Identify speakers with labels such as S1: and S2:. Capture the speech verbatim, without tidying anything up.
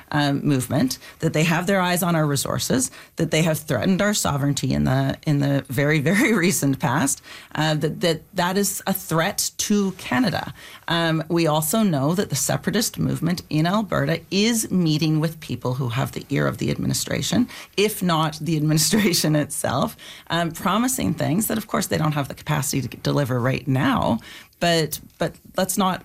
S1: um, movement, that they have their eyes on our resources, that they have threatened our sovereignty in the in the very, very recent past, uh, that, that that is a threat to Canada. Um, we also know that the separatist movement in Alberta is meeting with people who have the ear of the administration, if not the administration itself, um, promising things that, of course, they don't have the capacity to deliver right now. But but let's not